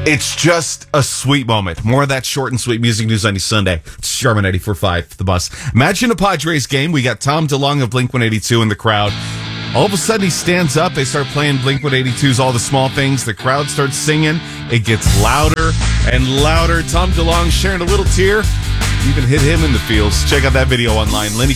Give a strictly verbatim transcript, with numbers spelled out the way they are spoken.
It's just a sweet moment. More of that short and sweet music news on your Sunday. It's Charmin ninety-four point five, The Bus. Imagine a Padres game. We got Tom DeLonge of Blink one eighty-two in the crowd. All of a sudden, he stands up. They start playing Blink one eighty-two's All the Small Things. The crowd starts singing. It gets louder and louder. Tom DeLonge sharing a little tear. Even hit him in the feels. Check out that video online. Lenny